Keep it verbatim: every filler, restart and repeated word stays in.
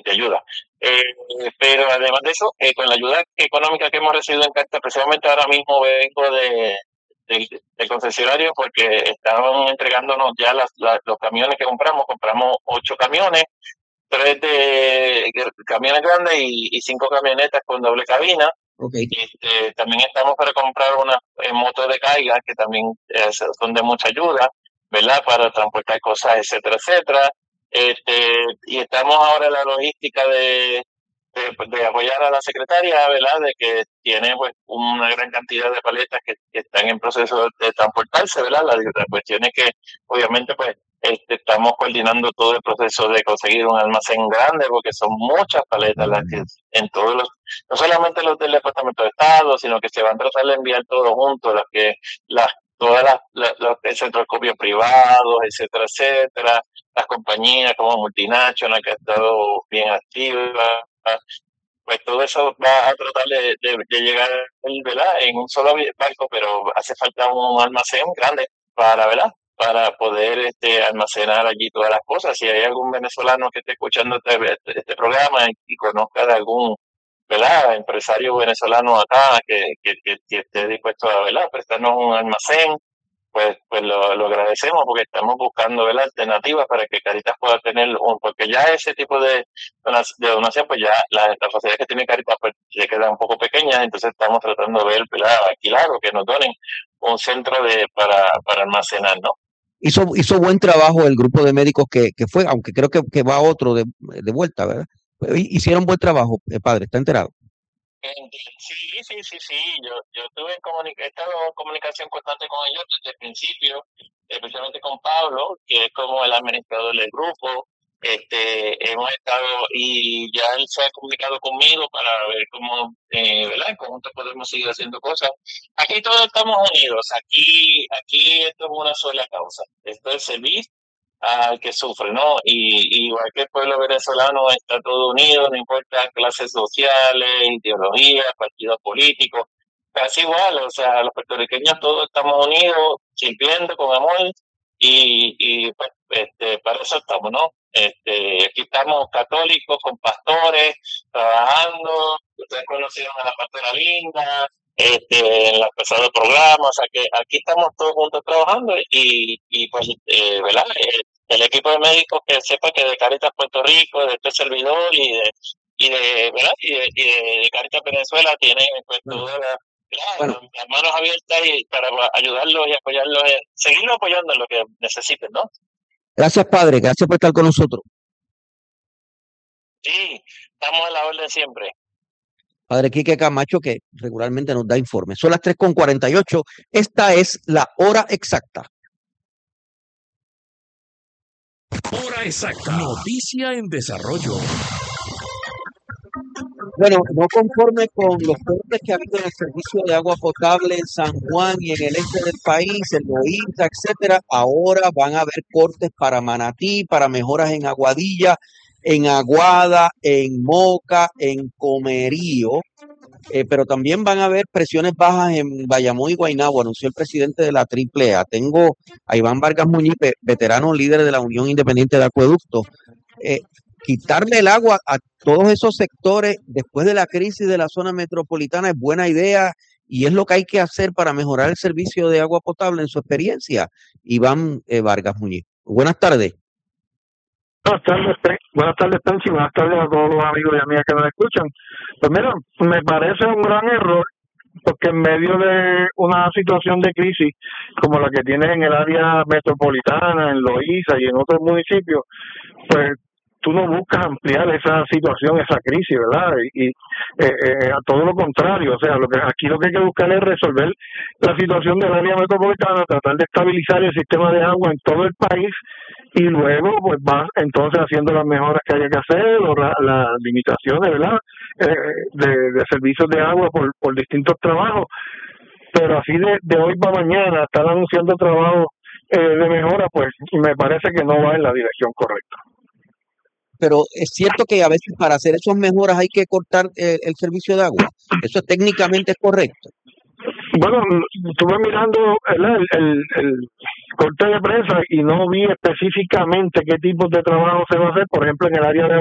de ayuda. Eh, pero además de eso, eh, con la ayuda económica que hemos recibido en Carta, precisamente ahora mismo vengo de, de, de concesionario porque estaban entregándonos ya las, las, los camiones que compramos. Compramos ocho camiones, tres de, de camiones grandes y, y cinco camionetas con doble cabina. Okay. Este, también estamos para comprar unas eh, motos de carga que también eh, son de mucha ayuda, ¿verdad? Para transportar cosas, etcétera, etcétera. Este, y estamos ahora en la logística de, de, de apoyar a la secretaria, ¿verdad? De que tiene pues una gran cantidad de paletas que, que están en proceso de, de transportarse, ¿verdad? La, la cuestión es que obviamente pues este, estamos coordinando todo el proceso de conseguir un almacén grande porque son muchas paletas las que en todos los, no solamente los del Departamento de Estado, sino que se van a tratar de enviar todos juntos, las que, las, todas las, las, los centros de copio privados, etcétera, etcétera, las compañías como Multinational que ha estado bien activa, pues todo eso va a tratar de, de, de llegar, ¿verdad? En un solo barco, pero hace falta un almacén grande para, ¿verdad? Para poder este, almacenar allí todas las cosas. Si hay algún venezolano que esté escuchando este, este programa y, y conozca de algún, ¿verdad? Empresario venezolano acá que, que, que, que esté dispuesto a, ¿verdad? Prestarnos un almacén, pues pues lo, lo agradecemos porque estamos buscando, ¿verdad? Alternativas para que Caritas pueda tener un, porque ya ese tipo de, de donación, pues ya la, la facilidad que tiene Caritas pues se queda un poco pequeña, entonces estamos tratando de ver, ¿verdad? Alquilar o que nos donen un centro de para, para almacenar, ¿no? Hizo, hizo buen trabajo el grupo de médicos que, que fue, aunque creo que, que va otro de, de vuelta, ¿verdad? Hicieron buen trabajo, eh, padre, ¿está enterado? Sí, sí, sí, sí. Yo, yo tuve comunica he estado en comunicación constante con ellos desde el principio, especialmente con Pablo, que es como el administrador del grupo. Este, hemos estado y ya él se ha comunicado conmigo para ver cómo, eh, ¿verdad? En conjunto podemos seguir haciendo cosas. Aquí todos estamos unidos. Aquí, aquí esto es una sola causa. Esto es servir al que sufre, ¿no? Y, y igual que el pueblo venezolano está todo unido, no importa clases sociales, ideologías, partidos políticos, casi igual, o sea, los puertorriqueños todos estamos unidos, sirviendo con amor y, y pues, este, para eso estamos, ¿no? Este, aquí estamos católicos con pastores, trabajando, ustedes conocieron a la pastora Linda, este, en los pasados programas, o sea que aquí estamos todos juntos trabajando y, y pues, eh, ¿verdad? Eh, el equipo de médicos que sepa que de Caritas Puerto Rico, de este servidor y de y de verdad y de, y de Caritas Venezuela tienen pues Bueno, todas las, bueno, las manos abiertas y para ayudarlos y apoyarlos, en, seguirlos apoyando en lo que necesiten, ¿no? Gracias, padre, gracias por estar con nosotros. Sí, estamos a la orden siempre. Padre Quique Camacho, que regularmente nos da informes. Son las tres con cuarenta y ocho. Esta es la hora exacta. Hora exacta. Noticia en desarrollo. Bueno, no conforme con los cortes que ha habido en el servicio de agua potable en San Juan y en el este del país, en Loíza, etcétera, ahora van a haber cortes para Manatí, para mejoras en Aguadilla, en Aguada, en Moca, en Comerío, eh, pero también van a haber presiones bajas en Bayamón y Guaynabo, anunció el presidente de la Triple A. Tengo a Iván Vargas Muñiz, veterano líder de la Unión Independiente de Acueductos. Eh, quitarle el agua a todos esos sectores después de la crisis de la zona metropolitana es buena idea y es lo que hay que hacer para mejorar el servicio de agua potable en su experiencia. Iván eh, Vargas Muñiz. Buenas tardes. Buenas tardes, buenas tardes, Pensi, buenas tardes a todos los amigos y amigas que nos escuchan. Pues mira, me parece un gran error porque en medio de una situación de crisis como la que tienes en el área metropolitana, en Loíza y en otros municipios, pues tú no buscas ampliar esa situación, esa crisis, ¿verdad? Y, y eh, eh, a todo lo contrario, o sea, lo que aquí lo que hay que buscar es resolver la situación del área metropolitana, tratar de estabilizar el sistema de agua en todo el país y luego pues vas entonces haciendo las mejoras que haya que hacer o las la limitaciones, ¿verdad? Eh, de, de servicios de agua por, por distintos trabajos, pero así de, de hoy para mañana estar anunciando trabajos eh, de mejora, pues me parece que no va en la dirección correcta. Pero es cierto que a veces para hacer esas mejoras hay que cortar eh, el servicio de agua. Eso técnicamente es correcto. Bueno, estuve mirando el, el, el corte de prensa y no vi específicamente qué tipos de trabajo se va a hacer, por ejemplo, en el área de